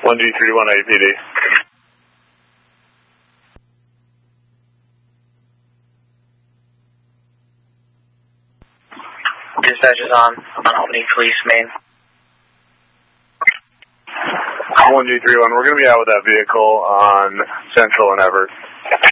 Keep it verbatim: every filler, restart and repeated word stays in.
one G three one A P D. Dispatch is on, on Albany Police Main. one G three one, we're going to be out with that vehicle on Central and Everett.